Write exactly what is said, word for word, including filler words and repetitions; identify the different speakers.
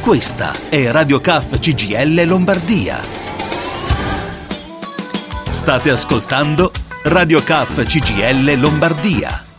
Speaker 1: Questa è Radio C A F C G I L Lombardia. State ascoltando Radio C A F C G I L Lombardia.